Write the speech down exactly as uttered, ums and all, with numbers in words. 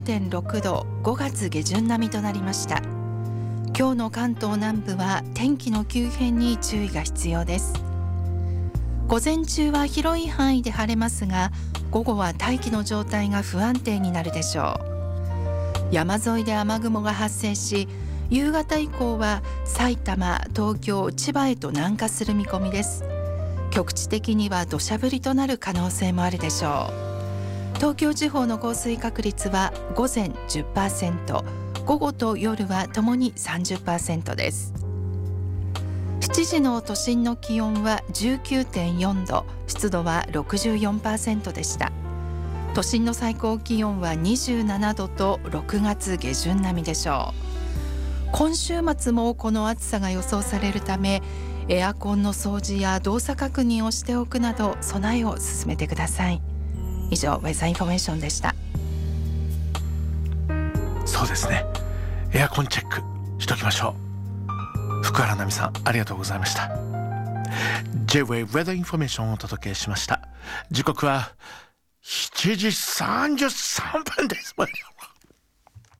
てんろくど、ごがつ下旬並みとなりました。今日の関東南部は天気の急変に注意が必要です。午前中は広い範囲で晴れますが、午後は大気の状態が不安定になるでしょう。山沿いで雨雲が発生し、夕方以降は埼玉、東京、千葉へと南下する見込みです。局地的には土砂降りとなる可能性もあるでしょう。東京地方の降水確率は午前 じゅっパーセント、午後と夜はともに さんじゅっパーセント です。しちじの都心の気温は じゅうきゅうてんよんど、湿度は ろくじゅうよんパーセント でした。都心の最高気温はにじゅうななどとろくがつ下旬並みでしょう。今週末もこの暑さが予想されるため、エアコンの掃除や動作確認をしておくなど備えを進めてください。以上、ウェザーインフォメーションでした。 そうですね、エアコンチェックしときましょう。福原奈美さん、ありがとうございました。 J-Way ウェザーインフォメーションをお届けしました。時刻はしちじさんじゅうさんぷんです。